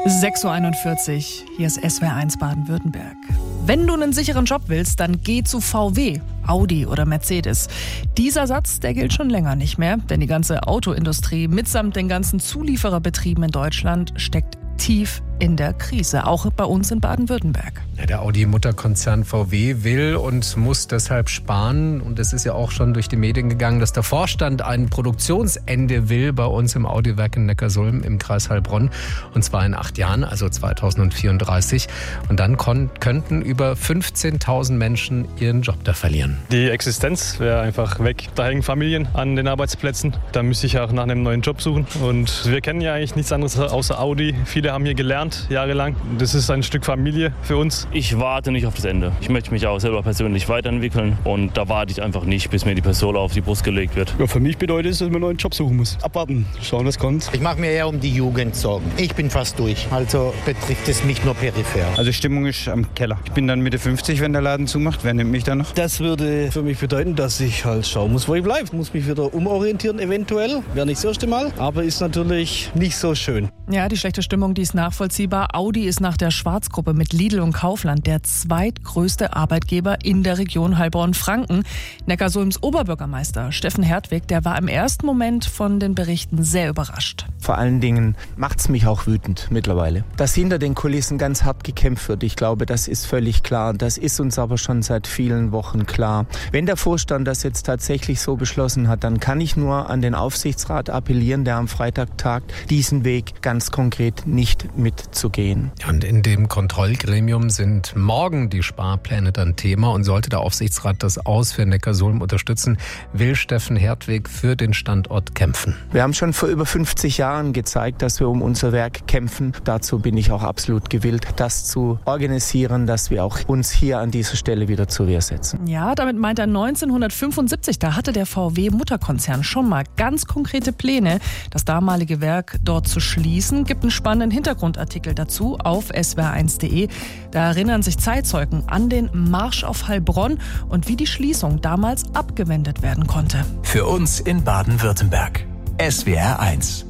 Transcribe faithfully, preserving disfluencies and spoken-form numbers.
sechs Uhr einundvierzig, hier ist S W R eins Baden-Württemberg. Wenn du einen sicheren Job willst, dann geh zu V W, Audi oder Mercedes. Dieser Satz, der gilt schon länger nicht mehr, denn die ganze Autoindustrie mitsamt den ganzen Zuliefererbetrieben in Deutschland steckt tief in der Krise, auch bei uns in Baden-Württemberg. Ja, der Audi-Mutterkonzern V W will und muss deshalb sparen. Und es ist ja auch schon durch die Medien gegangen, dass der Vorstand ein Produktionsende will bei uns im Audi-Werk in Neckarsulm im Kreis Heilbronn. Und zwar in acht Jahren, also zweitausendvierunddreißig. Und dann kon- könnten über fünfzehntausend Menschen ihren Job da verlieren. Die Existenz wäre einfach weg. Da hängen Familien an den Arbeitsplätzen. Da müsste ich auch nach einem neuen Job suchen. Und wir kennen ja eigentlich nichts anderes außer Audi. Viele haben hier gelernt, jahrelang. Das ist ein Stück Familie für uns. Ich warte nicht auf das Ende. Ich möchte mich auch selber persönlich weiterentwickeln und da warte ich einfach nicht, bis mir die Pistole auf die Brust gelegt wird. Ja, für mich bedeutet es, dass man einen neuen Job suchen muss. Abwarten, schauen, was kommt. Ich mache mir eher um die Jugend Sorgen. Ich bin fast durch, also betrifft es mich nur peripher. Also Stimmung ist am Keller. Ich bin dann Mitte fünfzig, wenn der Laden zumacht. Wer nimmt mich dann noch? Das würde für mich bedeuten, dass ich halt schauen muss, wo ich bleibe. Muss mich wieder umorientieren eventuell. Wäre nicht das erste Mal, aber ist natürlich nicht so schön. Ja, die schlechte Stimmung, die ist nachvollziehbar. Audi ist nach der Schwarzgruppe mit Lidl und Kaufland der zweitgrößte Arbeitgeber in der Region Heilbronn-Franken. Neckarsulms Oberbürgermeister Steffen Hertwig, der war im ersten Moment von den Berichten sehr überrascht. Vor allen Dingen macht's mich auch wütend mittlerweile, dass hinter den Kulissen ganz hart gekämpft wird. Ich glaube, das ist völlig klar. Das ist uns aber schon seit vielen Wochen klar. Wenn der Vorstand das jetzt tatsächlich so beschlossen hat, dann kann ich nur an den Aufsichtsrat appellieren, der am Freitag tagt, diesen Weg ganz konkret nicht mitzugehen. Und in dem Kontrollgremium sind morgen die Sparpläne dann Thema. Und sollte der Aufsichtsrat das Aus für Neckarsulm unterstützen, will Steffen Hertwig für den Standort kämpfen. Wir haben schon vor über fünfzig Jahren gezeigt, dass wir um unser Werk kämpfen. Dazu bin ich auch absolut gewillt, das zu organisieren, dass wir auch uns hier an dieser Stelle wieder zur Wehr setzen. Ja, damit meint er neunzehnhundertfünfundsiebzig, da hatte der V W-Mutterkonzern schon mal ganz konkrete Pläne, das damalige Werk dort zu schließen. Gibt einen spannenden Hintergrundartikel dazu auf S W R eins punkt de. Da erinnern sich Zeitzeugen an den Marsch auf Heilbronn und wie die Schließung damals abgewendet werden konnte. Für uns in Baden-Württemberg. S W R eins.